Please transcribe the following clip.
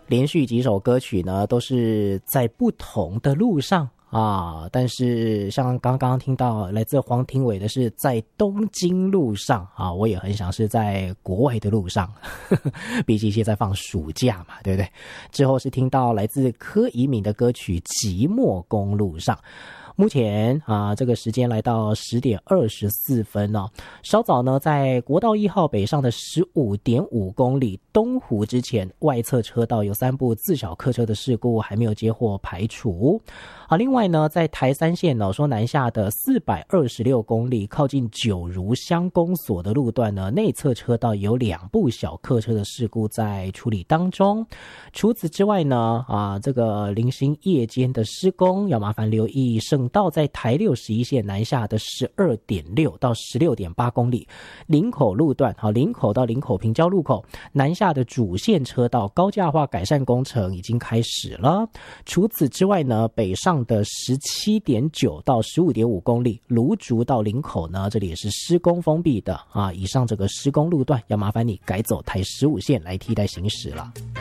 连续几首歌曲呢都是在不同的路上啊，但是像刚刚听到来自黄庭伟的是在东京路上啊，我也很想是在国外的路上，毕竟现在放暑假嘛，对不对？之后是听到来自柯以敏的歌曲《寂寞公路上》。目前这个时间来到10点24分哦。稍早呢，在国道1号北上的15.5公里东湖之前，外侧车道有3部自小客车的事故还没有接获排除。另外呢，在台3线说南下的426公里靠近九如乡公所的路段呢，内侧车道有2部小客车的事故在处理当中。除此之外呢，这个零星夜间的施工要麻烦留意省道在台611线南下的12.6到16.8公里，林口路段林口到林口平交路口南下的主线车道高架化改善工程已经开始了。除此之外呢，北上的17.9到15.5公里芦竹到林口呢，这里也是施工封闭的以上这个施工路段要麻烦你改走台15线来替代行驶了。